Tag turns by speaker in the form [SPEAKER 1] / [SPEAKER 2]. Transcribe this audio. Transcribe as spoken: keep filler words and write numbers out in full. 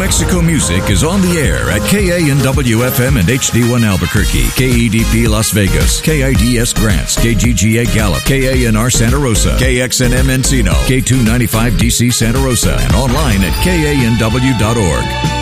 [SPEAKER 1] Mexico music is on the air at K A N W F M and H D one Albuquerque, K E D P Las Vegas, K I D S Grants, K G G A Gallup, K A N R Santa Rosa, K X N M Encino, K two ninety-five D C Santa Rosa, and online at K A N W dot org.